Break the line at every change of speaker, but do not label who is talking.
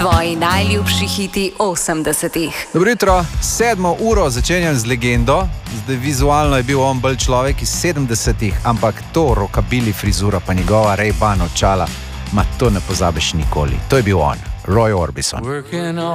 Tvoji najljubši hiti 80-ih.
Dobro jutro, 7. uro začenjam z legendo. Zdaj vizualno je bil on bolj človek iz 70-ih, ampak to rockabilly frizura pa njegova Ray-Ban očala, to ne pozabiš nikoli. To je bil on, Roy Orbison.